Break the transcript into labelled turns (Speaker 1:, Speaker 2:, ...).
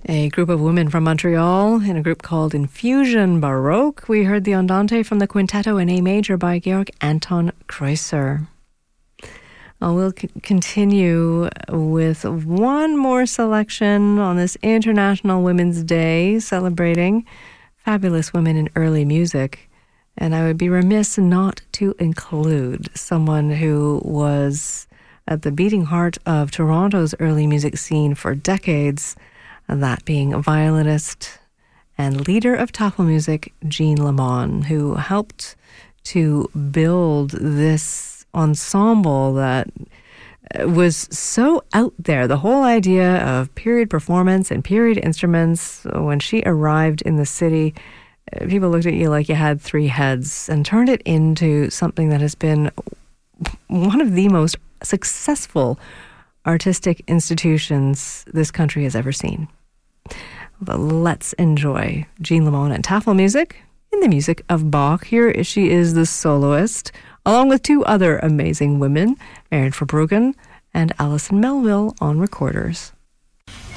Speaker 1: A group of women from Montreal in a group called Infusion Baroque. We heard the Andante from the Quintetto in A major by Georg Anton Kreutzer. We'll continue with one more selection on this International Women's Day, celebrating fabulous women in early music. And I would be remiss not to include someone who was at the beating heart of Toronto's early music scene for decades, that being violinist and leader of Tafelmusik, Jean Lamon, who helped to build this ensemble that was so out there. The whole idea of period performance and period instruments. When she arrived in the city, people looked at you like you had three heads, and turned it into something that has been one of the most successful artistic institutions this country has ever seen. But let's enjoy Jean Lamon and Tafelmusik in the music of Bach. Here she is the soloist, along with two other amazing women, Marion Verbruggen and Alison Melville on recorders.